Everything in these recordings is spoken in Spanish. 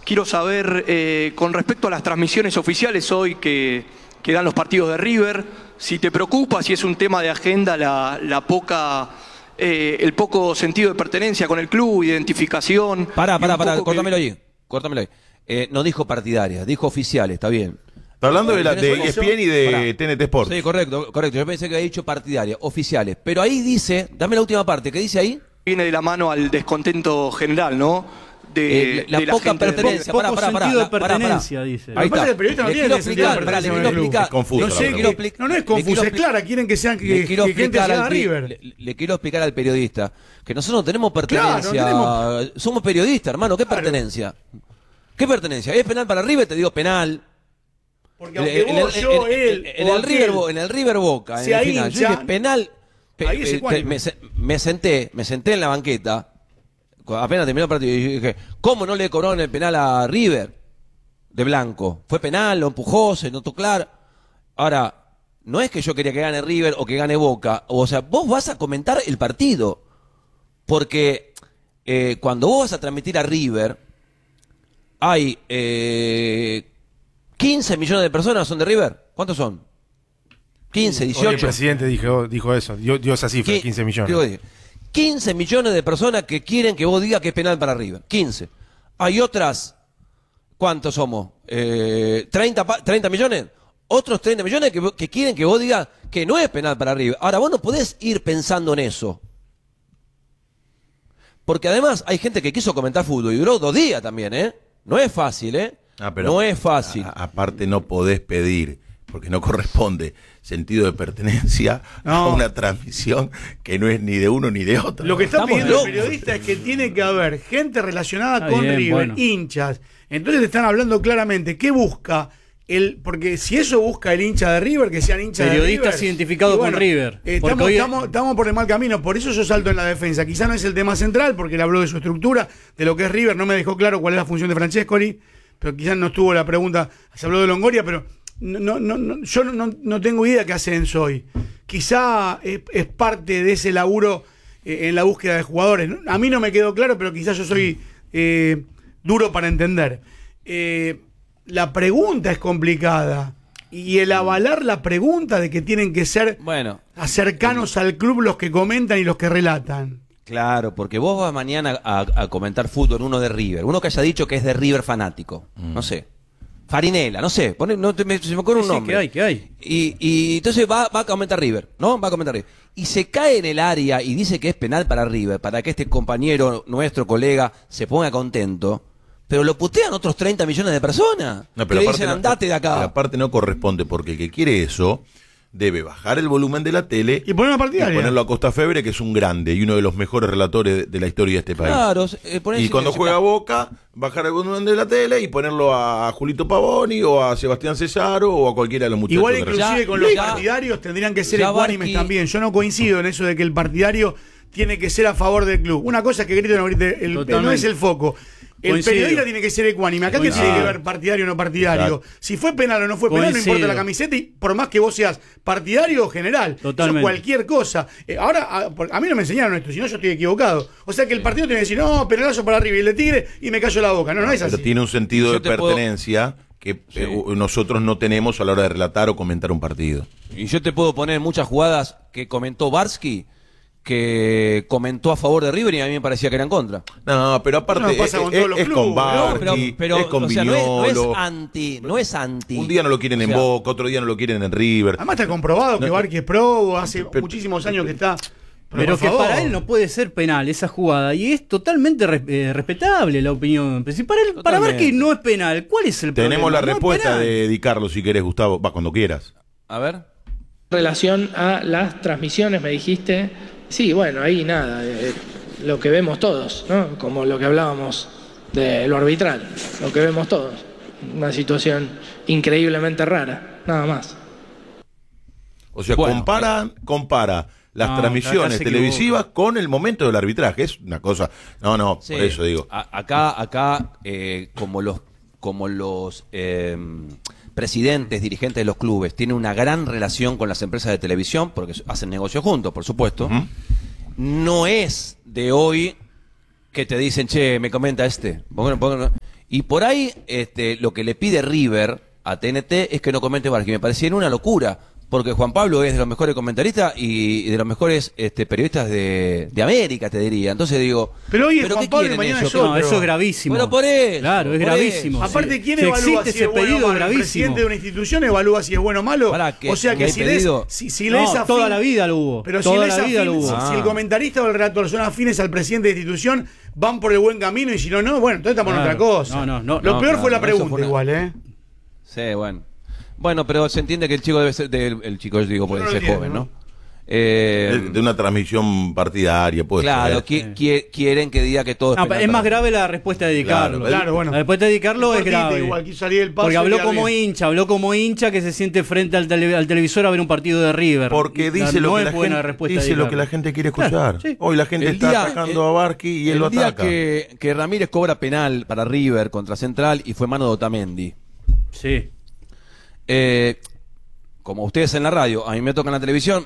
quiero saber, con respecto a las transmisiones oficiales hoy que dan los partidos de River, si te preocupa, si es un tema de agenda el poco sentido de pertenencia con el club, identificación. Pará, córtamelo ahí. No dijo partidarias, dijo oficiales, está bien. Está hablando de ESPN y de TNT Sports. Sí, correcto. Yo pensé que había dicho partidarias, oficiales. Pero ahí dice, dame la última parte, ¿qué dice ahí? Viene de la mano al descontento general, ¿no? La poca pertenencia. Poco sentido de pertenencia, dice. Ahí está. El periodista no tiene sentido de pertenencia con el club. Es confuso. No es confuso, es clara. Quieren que sean que gente sea de River. Le quiero explicar al periodista que nosotros no tenemos pertenencia. Somos periodistas, hermano. ¿Qué pertenencia? ¿Qué pertenencia? ¿Es penal para River? Te digo penal. Porque aunque vos, yo, él, en el River Boca, en el final, yo dije penal. Me senté en la banqueta, apenas terminó el partido, y dije, ¿cómo no le cobraron el penal a River? De Blanco. Fue penal, lo empujó, se notó claro. Ahora, no es que yo quería que gane River o que gane Boca. O sea, vos vas a comentar el partido. Porque cuando vos vas a transmitir a River, hay 15 millones de personas son de River. ¿Cuántos son? 15, 18. Hoy el presidente dijo eso, dio esa cifra, 15 millones. 15 millones de personas que quieren que vos digas que es penal para River. 15. Hay otras, ¿cuántos somos? 30 millones. Otros 30 millones que quieren que vos digas que no es penal para River. Ahora, vos no podés ir pensando en eso. Porque además hay gente que quiso comentar fútbol y duró 2 días también, ¿eh? No es fácil, ¿eh? Pero no es fácil. Aparte no podés pedir, porque no corresponde, sentido de pertenencia a una transmisión que no es ni de uno ni de otro. Lo que está pidiendo el periodista es que tiene que haber gente relacionada con River, hinchas. Entonces te están hablando claramente qué busca porque si eso busca el hincha de River, que sean hinchas de River. Periodistas identificados con River. Estamos por el mal camino, por eso yo salto en la defensa. Quizá no es el tema central, porque él habló de su estructura, de lo que es River, no me dejó claro cuál es la función de Francescoli, pero quizás no estuvo la pregunta, se habló de Longoria, pero yo no tengo idea qué hace Enzo hoy. Quizá es parte de ese laburo en la búsqueda de jugadores. A mí no me quedó claro, pero quizás yo soy duro para entender. La pregunta es complicada. Y el avalar la pregunta de que tienen que ser cercanos al club los que comentan y los que relatan. Claro, porque vos vas mañana a comentar fútbol, uno de River, uno que haya dicho que es de River fanático, no sé, Farinela, no sé, se me ocurre un nombre. ¿Qué hay? Y entonces va a comentar River, ¿no? Va a comentar River. Y se cae en el área y dice que es penal para River, para que este compañero, nuestro colega, se ponga contento. Pero lo putean otros 30 millones de personas. Que le dicen, andate de acá. Pero aparte no corresponde, porque el que quiere eso debe bajar el volumen de la tele y ponerlo a partidaria. Y ponerlo a Costa Febre, que es un grande y uno de los mejores relatores de la historia de este país. Claro, y cuando juega Boca, bajar el volumen de la tele y ponerlo a Julito Pavoni o a Sebastián Cesaro o a cualquiera de los muchachos. Igual inclusive con los partidarios tendrían que ser ecuánimes también. Yo no coincido en eso de que el partidario tiene que ser a favor del club. Una cosa es que grite o no grite, no es el foco. El periodista tiene que ser ecuánime. Acá que tiene que ver partidario o no partidario. Exacto. Si fue penal o no fue penal, no importa la camiseta, y por más que vos seas partidario o general. Totalmente. Eso cualquier cosa. Ahora, a mí no me enseñaron esto, si no yo estoy equivocado. O sea que el partido tiene que decir, no, penalazo para arriba y el de Tigre y me callo la boca. No es así. Pero tiene un sentido de pertenencia que nosotros no tenemos a la hora de relatar o comentar un partido. Y yo te puedo poner muchas jugadas que comentó Barsky, que comentó a favor de River y a mí me parecía que era en contra. No, pero aparte es con Barqui, es con Viñolo. No es anti. Un día no lo quieren en Boca, otro día no lo quieren en River. Además está comprobado que Barqui es pro, hace muchísimos años que está. Pero que para él no puede ser penal esa jugada y es totalmente respetable la opinión. Pero si para Barqui no es penal, ¿cuál es el problema? Tenemos la respuesta de Di Carlo si querés, Gustavo, va cuando quieras. A ver. En relación a las transmisiones me dijiste. Sí, bueno, ahí nada, lo que vemos todos, ¿no? Como lo que hablábamos de lo arbitral, lo que vemos todos. Una situación increíblemente rara, nada más. O sea, compara las transmisiones televisivas con el momento del arbitraje. Es una cosa... No, sí, por eso digo. Acá como los presidentes, dirigentes de los clubes tienen una gran relación con las empresas de televisión porque hacen negocios juntos, por supuesto. No es de hoy que te dicen, che, me comenta este. Y por ahí lo que le pide River a TNT es que no comente Barqui. Me parecía una locura, porque Juan Pablo es de los mejores comentaristas y de los mejores periodistas de América, te diría. Entonces digo, pero hoy es Juan Pablo y mañana es otro. No, eso es gravísimo. Pero por eso. Claro, es gravísimo. Aparte, ¿quién evalúa si es bueno o malo? El presidente de una institución evalúa si es bueno o malo. O sea que si lees toda la vida lo hubo. Pero si el comentarista o el redactor son afines al presidente de institución, van por el buen camino, y si no, bueno, entonces estamos en otra cosa. Lo peor fue la pregunta igual, ¿eh? Sí, bueno. Bueno, pero se entiende que el chico debe ser, puede ser joven, ¿no? De una transmisión partidaria, puede ser. Claro, quieren que diga que todo es penal. Es más grave la respuesta de Di Carlo. Claro, bueno. La respuesta de Di Carlo es grave. Igual, quiso salir del paso, porque habló como hincha que se siente frente al televisor a ver un partido de River. Porque dice lo que la gente quiere escuchar. Claro, sí. Hoy la gente está atacando a Barqui y él lo ataca. El día que Ramírez cobra penal para River contra Central y fue mano de Otamendi. Sí. Como ustedes en la radio, a mí me toca en la televisión,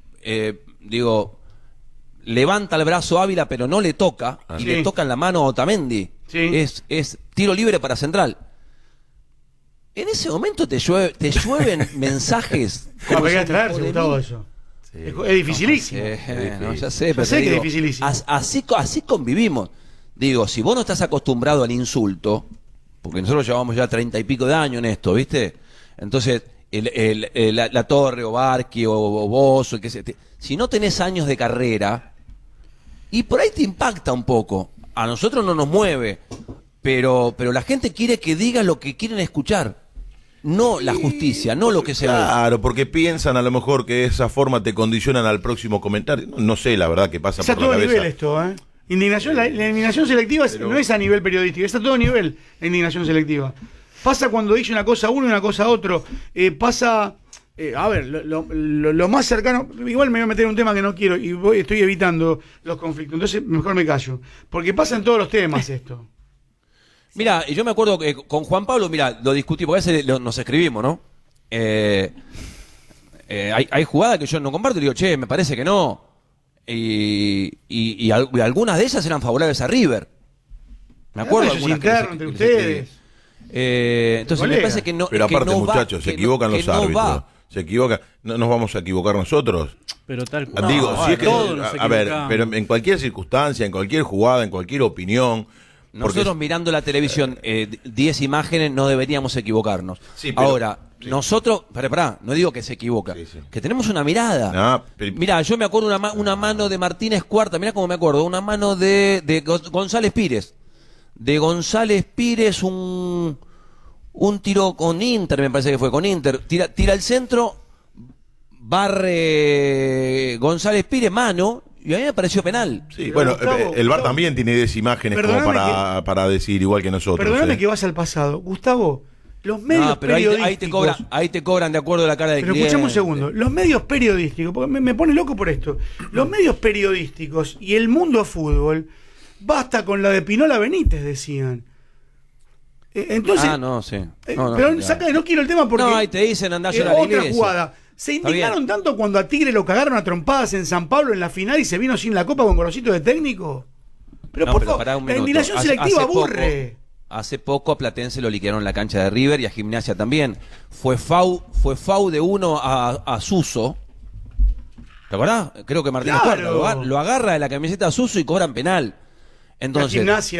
levanta el brazo Ávila pero no le toca, y le toca en la mano a Otamendi. Sí. Es tiro libre para Central. En ese momento te llueven mensajes. ¿Cómo se traerse, Gustavo, eso? Sí. Es dificilísimo. Ya sé que es dificilísimo. Así convivimos. Digo, si vos no estás acostumbrado al insulto, porque nosotros llevamos ya 30 y pico de años en esto, ¿viste? Entonces, la Torre o Barqui o vos, si no tenés años de carrera, y por ahí te impacta un poco. A nosotros no nos mueve, pero la gente quiere que digas lo que quieren escuchar, no la justicia, no lo que se ve. Claro, porque piensan a lo mejor que de esa forma te condicionan al próximo comentario. No sé, la verdad, que pasa por la cabeza. Está a todo nivel esto, ¿eh? La indignación selectiva no es a nivel periodístico, está a todo nivel la indignación selectiva. Pasa cuando dice una cosa a uno y una cosa a otro. Pasa, a ver, lo más cercano, igual me voy a meter en un tema que no quiero y estoy evitando los conflictos, entonces mejor me callo. Porque pasa en todos los temas esto. Mira, yo me acuerdo que con Juan Pablo, lo discutimos, porque a veces nos escribimos, ¿no? Hay jugadas que yo no comparto y digo, me parece que no. Y algunas de ellas eran favorables a River. Me acuerdo de algunas interno entre ustedes. Entonces me parece que no. Pero aparte, muchachos, se equivocan los árbitros. Se equivoca, no nos vamos a equivocar nosotros. Pero tal cual. Digo, si es que, a ver, pero en cualquier circunstancia, en cualquier jugada, en cualquier opinión. Nosotros mirando la televisión 10 imágenes no deberíamos equivocarnos. Sí, ahora, nosotros, no digo que se equivoca, que tenemos una mirada. Mirá, yo me acuerdo una mano de Martínez Cuarta, mirá cómo me acuerdo, una mano de González Pires. De González Pires, un tiro con Inter, me parece que fue con Inter, tira el centro, barre González Pires, mano, y a mí me pareció penal. Sí, bueno, Gustavo, el VAR también tiene 10 imágenes como para decir igual que nosotros. Perdóname que vas al pasado, Gustavo. Los medios periodísticos. Ahí te cobran de acuerdo a la cara del cliente. Pero escuchame un segundo. Los medios periodísticos, porque me pone loco por esto. Los medios periodísticos y el mundo fútbol, basta con la de Pinola Benítez, decían. Entonces. No quiero el tema porque. No, ahí te dicen andar a la iglesia. Otra jugada. Se indignaron tanto cuando a Tigre lo cagaron a trompadas en San Pablo en la final y se vino sin la copa con Gorosito de técnico. Pero por favor, la indignación selectiva aburre. Hace poco a Platense lo liquidaron en la cancha de River y a Gimnasia también. Fue FAU de uno a Suso. ¿Te acordás? Creo que Martínez Cuarta lo agarra de la camiseta a Suso y cobran penal. Entonces,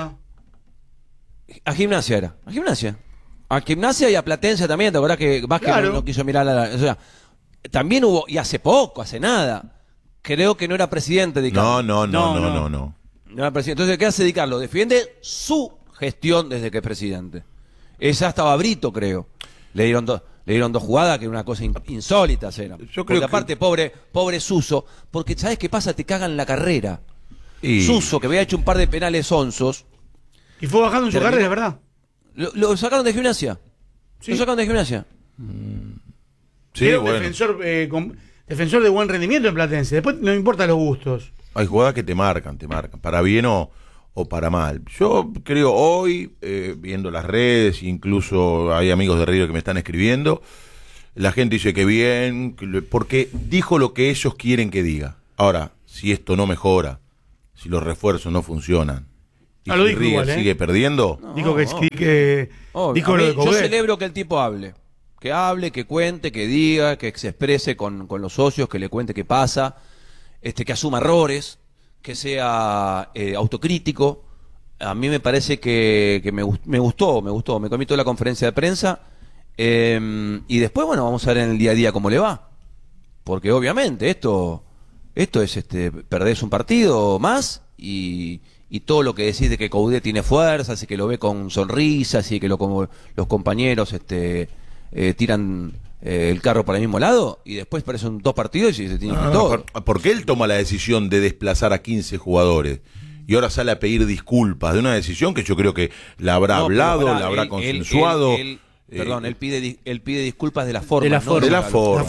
a Gimnasia. A Gimnasia y a Platense también. ¿Te acordás que Vázquez no quiso mirar o sea, también hubo, y hace poco, hace nada. Creo que no era presidente de Carlos. No. No era presidente. Entonces, ¿qué hace Di Carlo? Defiende su gestión desde que es presidente. Esa estaba Brito, creo. Le dieron dos jugadas que era una cosa insólita. Yo creo que aparte, pobre Suso, porque ¿sabes qué pasa? Te cagan la carrera. Suso, que había hecho un par de penales onzos. Y fue bajando en su carrera, es verdad. Lo sacaron de Gimnasia. Sí. Lo sacaron de Gimnasia. Sí, era un defensor de buen rendimiento en Platense. Después no importa los gustos. Hay jugadas que te marcan, para bien o para mal. Yo creo hoy, viendo las redes, incluso hay amigos de River que me están escribiendo, la gente dice que bien, porque dijo lo que ellos quieren que diga. Ahora, si esto no mejora, si los refuerzos no funcionan, y si River sigue perdiendo. Dijo dijo lo de yo celebro que el tipo hable. Que hable, que cuente, que diga, que se exprese con los socios, que le cuente qué pasa, que asuma errores, que sea autocrítico. A mí me parece que me gustó, me comí toda la conferencia de prensa, y después, bueno, vamos a ver en el día a día cómo le va, porque obviamente esto es perdés un partido más, y todo lo que decís de que Coudet tiene fuerzas y que lo ve con sonrisas y que como los compañeros tiran el carro para el mismo lado, y después parecen 2 partidos y se tienen que todo. Porque él toma la decisión de desplazar a 15 jugadores y ahora sale a pedir disculpas de una decisión que yo creo que la habrá hablado, la habrá consensuado. Él pide disculpas de la forma. De la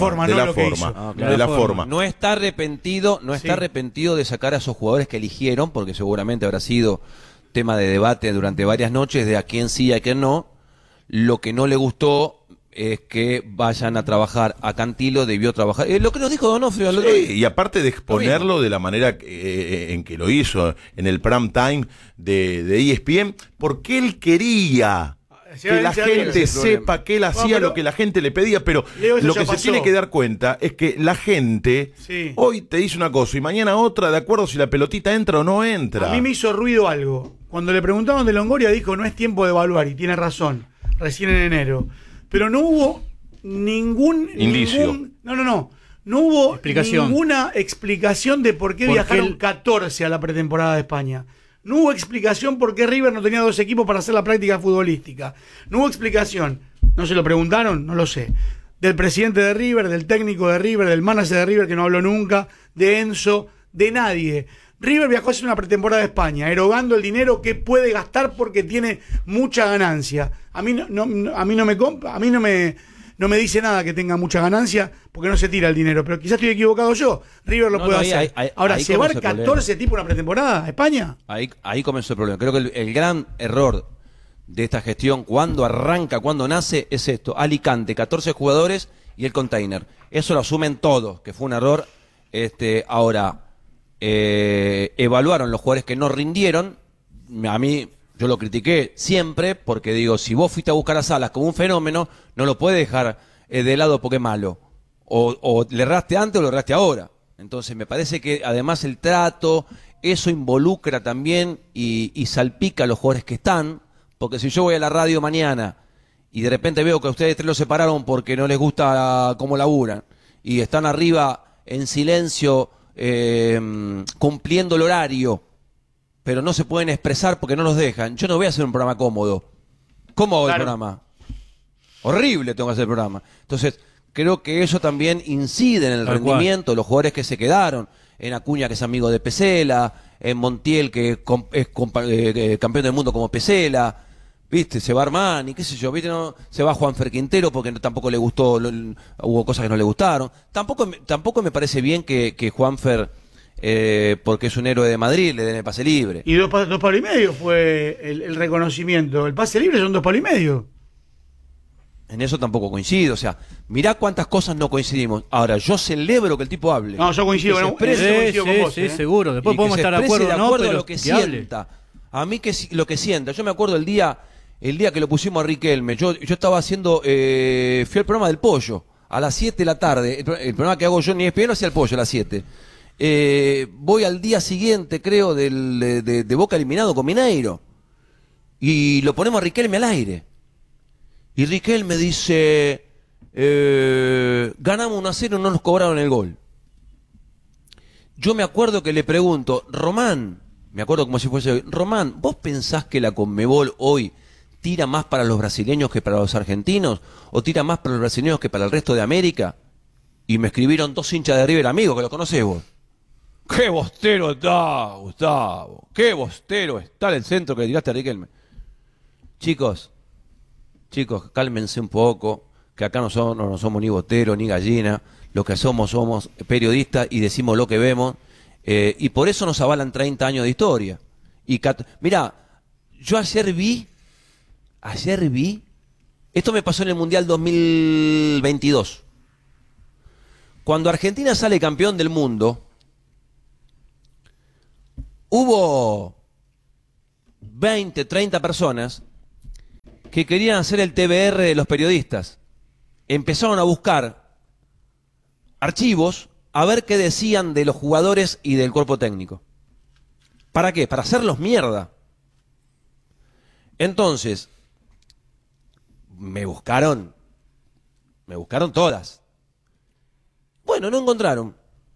forma. No está arrepentido, está arrepentido de sacar a esos jugadores que eligieron, porque seguramente habrá sido tema de debate durante varias noches de a quién sí y a quién no. Lo que no le gustó es que vayan a trabajar a Cantilo, debió trabajar. Lo que nos dijo Donofrio. Y aparte de exponerlo de la manera en que lo hizo en el prime time de ESPN, porque él quería que la gente sepa que él hacía lo que la gente le pedía, pero lo que se tiene que dar cuenta es que la gente hoy te dice una cosa y mañana otra, de acuerdo si la pelotita entra o no entra. A mí me hizo ruido algo. Cuando le preguntaron de Longoria dijo, no es tiempo de evaluar, y tiene razón, recién en enero. Pero no hubo ningún indicio. No hubo ninguna explicación de por qué viajaron 14 a la pretemporada de España. No hubo explicación por qué River no tenía 2 equipos para hacer la práctica futbolística. No hubo explicación. ¿No se lo preguntaron? No lo sé. Del presidente de River, del técnico de River, del manager de River que no habló nunca, de Enzo, de nadie. River viajó a hacer una pretemporada de España, erogando el dinero que puede gastar porque tiene mucha ganancia. A mí no me dice nada que tenga mucha ganancia porque no se tira el dinero, pero quizás estoy equivocado yo. River lo puede hacer. Ahora, ¿llevar 14 tipos a una pretemporada a España? Ahí comenzó el problema. Creo que el gran error de esta gestión, cuando arranca, cuando nace, es esto. Alicante, 14 jugadores y el container. Eso lo asumen todos, que fue un error. Ahora, evaluaron los jugadores que no rindieron. A mí, yo lo critiqué siempre, porque digo, si vos fuiste a buscar a Salas como un fenómeno, no lo puedes dejar de lado porque es malo. O le erraste antes o lo erraste ahora. Entonces me parece que además el trato, eso involucra también y salpica a los jugadores que están, porque si yo voy a la radio mañana y de repente veo que a ustedes 3 los separaron porque no les gusta cómo laburan, y están arriba en silencio cumpliendo el horario, pero no se pueden expresar porque no los dejan, yo no voy a hacer un programa cómodo. ¿Cómo hago el programa? Horrible tengo que hacer el programa. Entonces, creo que eso también incide en el rendimiento de los jugadores que se quedaron. En Acuña, que es amigo de Pesela, en Montiel, que es campeón del mundo como Pesela, ¿viste? Se va Armani, qué sé yo, ¿viste? No, se va Juanfer Quintero porque tampoco le gustó, hubo cosas que no le gustaron. Tampoco me parece bien que Juanfer, porque es un héroe de Madrid, le den el pase libre. Y 2 palos y medio fue el reconocimiento. El pase libre son 2 palos y medio. En eso tampoco coincido, o sea, mirá cuántas cosas no coincidimos. Ahora, yo celebro que el tipo hable. No, yo coincido, coincido con vos. Sí, seguro. Después podemos estar de acuerdo, ¿no? Pero a lo que sienta. A mí lo que sienta. Yo me acuerdo el día que lo pusimos a Riquelme. Yo estaba haciendo, fui al programa del Pollo, a las 7 de la tarde. El programa que hago yo ni ESPN hacía el Pollo a las 7. Voy al día siguiente, creo, de Boca eliminado con Mineiro. Y lo ponemos a Riquelme al aire. Y Riquelme dice, ganamos 1-0, no nos cobraron el gol. Yo me acuerdo que le pregunto, Román, me acuerdo como si fuese hoy, Román, ¿vos pensás que la Conmebol hoy tira más para los brasileños que para los argentinos? ¿O tira más para los brasileños que para el resto de América? Y me escribieron 2 hinchas de River amigos, que lo conocés vos. ¡Qué bostero está, Gustavo! ¡Qué bostero está en el centro que le tiraste a Riquelme! Chicos, cálmense un poco, que acá no somos ni boteros ni gallina, lo que somos periodistas y decimos lo que vemos, y por eso nos avalan 30 años de historia. Mirá, yo ayer vi, esto me pasó en el Mundial 2022, cuando Argentina sale campeón del mundo, hubo 20, 30 personas que querían hacer el TBR de los periodistas. Empezaron a buscar archivos a ver qué decían de los jugadores y del cuerpo técnico. ¿Para qué? Para hacerlos mierda. Entonces, me buscaron todas. Bueno, no encontraron.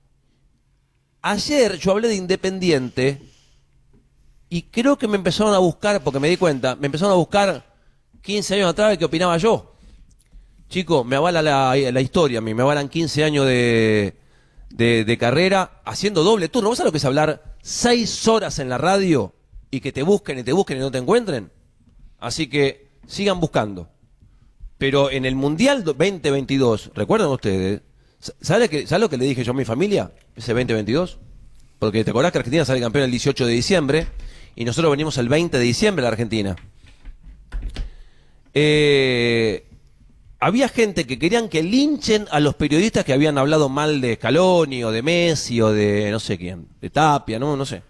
Ayer yo hablé de Independiente y creo que me empezaron a buscar, porque me di cuenta, me empezaron a buscar 15 años atrás de qué opinaba yo. Chico, me avala la historia, me avalan 15 años de carrera haciendo doble turno. ¿Vos sabés lo que es hablar 6 horas en la radio y que te busquen y no te encuentren? Así que sigan buscando. Pero en el Mundial 2022, ¿recuerdan ustedes? ¿Sabes lo que le dije yo a mi familia? Ese 2022. Porque te acordás que Argentina sale campeón el 18 de diciembre y nosotros venimos el 20 de diciembre a la Argentina. Había gente que querían que linchen a los periodistas que habían hablado mal de Scaloni o de Messi o de no sé quién, de Tapia, no sé.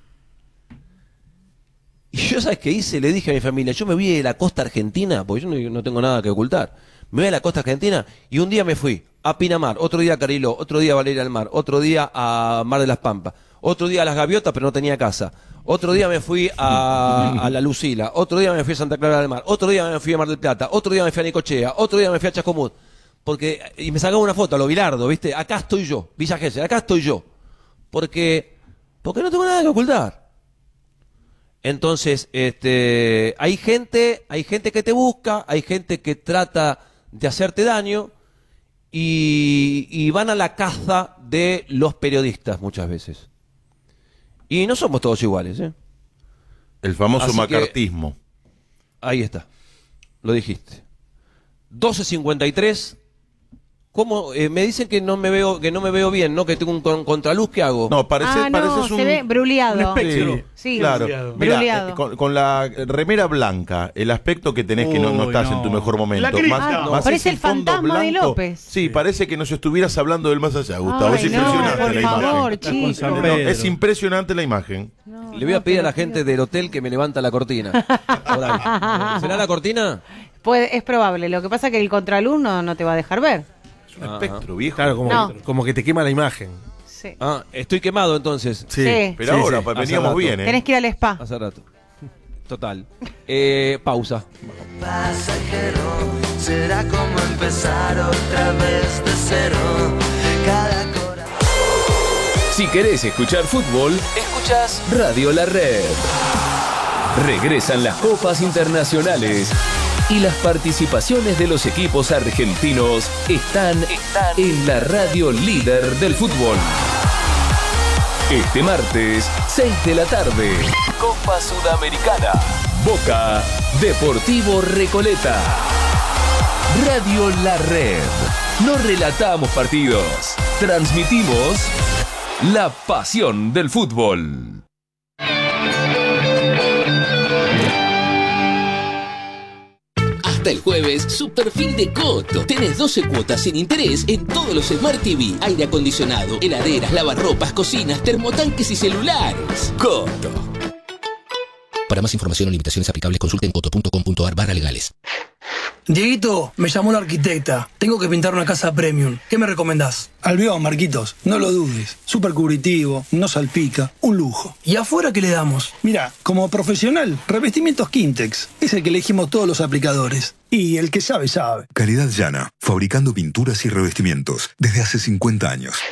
Y yo, ¿sabes qué hice? Le dije a mi familia, yo me voy de la costa argentina, porque yo no tengo nada que ocultar. Me voy a la costa argentina y un día me fui a Pinamar, otro día a Cariló, otro día a Valeria del Mar, otro día a Mar de las Pampas, otro día a Las Gaviotas, pero no tenía casa. Otro día me fui a La Lucila, otro día me fui a Santa Clara del Mar, otro día me fui a Mar del Plata, otro día me fui a Necochea, otro día me fui a Chascomús. Y me sacaba una foto a lo Bilardo, ¿viste? Acá estoy yo, Villa Gesell, acá estoy yo. Porque no tengo nada que ocultar. Entonces, hay gente que te busca, hay gente que trata de hacerte daño y van a la caza de los periodistas muchas veces. Y no somos todos iguales, ¿eh? El famoso macartismo. Ahí está, lo dijiste. 12:53. ¿Cómo? Me dicen que no me veo bien, ¿no? Que tengo un contraluz, ¿qué hago? No, pareces se ve bruleado. Sí, claro. Mira, bruleado. con la remera blanca, el aspecto que tenés que no estás en tu mejor momento. Parece el fantasma de López. Sí, parece que nos estuvieras hablando del más allá, Gustavo. Es impresionante la imagen. Es impresionante la imagen. Le voy a pedir a la gente del hotel que me levanta la cortina. ¿Será la cortina? Es probable. Lo que pasa es que el contraluz no te va a dejar ver. Es un espectro, viejo. Claro, como que te quema la imagen. Sí. Estoy quemado entonces. Sí. Pero ahora, veníamos bien, ¿eh? Tenés que ir al spa. Hace rato. Total. Pausa. Pasajero, será como empezar otra vez de cero. Cada corazón. Si querés escuchar fútbol, escuchás Radio La Red. Regresan las copas internacionales y las participaciones de los equipos argentinos están en la radio líder del fútbol. Este martes, 6 de la tarde, Copa Sudamericana, Boca, Deportivo Recoleta. Radio La Red. No relatamos partidos, transmitimos la pasión del fútbol. Hasta el jueves, super fin de Coto. Tenés 12 cuotas sin interés en todos los Smart TV, aire acondicionado, heladeras, lavarropas, cocinas, termotanques y celulares. Coto. Para más información o limitaciones aplicables, consulten coto.com.ar/legales. Dieguito, me llamó la arquitecta. Tengo que pintar una casa premium. ¿Qué me recomendás? Albión, Marquitos. No lo dudes. Súper cubritivo, no salpica. Un lujo. ¿Y afuera qué le damos? Mira, como profesional, Revestimientos Quintex. Es el que elegimos todos los aplicadores. Y el que sabe, sabe. Calidad Llana. Fabricando pinturas y revestimientos desde hace 50 años.